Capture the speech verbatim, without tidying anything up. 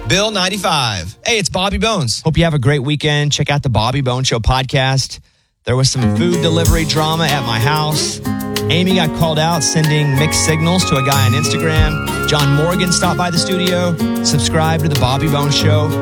Bill ninety-five. Hey, it's Bobby Bones. Hope you have a great weekend. Check out the Bobby Bones Show podcast. There was some food delivery drama at my house. Amy got called out sending mixed signals to a guy on Instagram. John Morgan stopped by the studio. Subscribe to the Bobby Bones Show